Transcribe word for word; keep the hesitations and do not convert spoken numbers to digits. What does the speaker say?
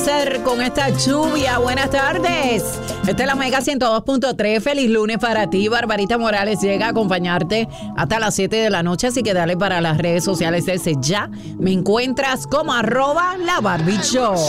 Con esta lluvia, buenas tardes. Esta es la Mega ciento dos punto tres. Feliz lunes para ti. Barbarita Morales llega a acompañarte hasta las siete de la noche, así que dale para las redes sociales ese ya. Me encuentras como arroba la Barbie Show.